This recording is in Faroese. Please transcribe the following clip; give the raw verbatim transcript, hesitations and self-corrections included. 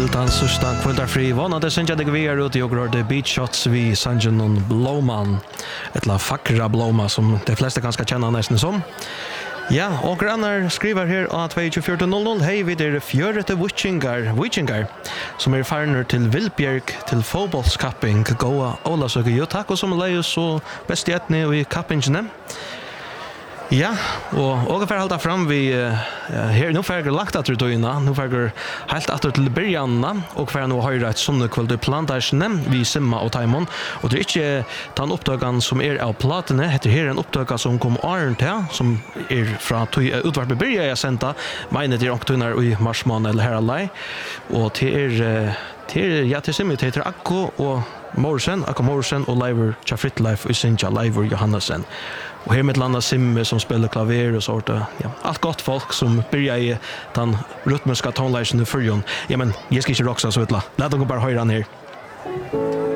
til den sørste kvöldarfri. Vånade synes jeg det vi er ute i og rørte Beat Shots vi sannsyn noen Blåman. Et la fakra Blåma som de fleste kan skal kjenne nesten som. Ja, og grannar skriver her av tjueto fjorton noll noll. Hei, vi er fjørete Witchingar, Witchingar, som er farner til Vilbjerg til fotballskapping. Gåa Ola søker jo takk, og som leier så best i etne og i kappingene. Ja, og og for halda fram vi uh, her nu ferger lagt at rutina, nu ferger helt at til byrjanna og for nå høyre et sånne kveld plantasjene vi simma og taimon, og det er ikke den oppdagan som er av platene, heter her en oppdaga som kom åren til, som er fra utvarpe byrja jeg senda, mener det er oktunar i marsmån eller her allai, og til er til ja til simmi heter Akko og Morsen, Akko Morsen og Leivor Chafritleif og Sinja Leivor Johannessen. Og her med et landa Simme som spiller klaver og sånt. Ja, allt gott folk som börjar i den rytmiska tonlägen i fyrjon. Ja, men jag ska inte roxa så utla. Låt dem bara höra han här.